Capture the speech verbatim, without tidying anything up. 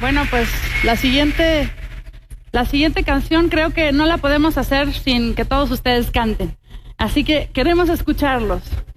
Bueno, pues la siguiente, la siguiente canción creo que no la podemos hacer sin que todos ustedes canten. Así que queremos escucharlos.